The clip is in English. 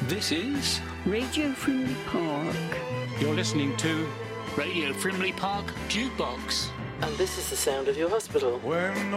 This is Radio Frimley Park. You're listening to Radio Frimley Park Jukebox. And this is the sound of your hospital. When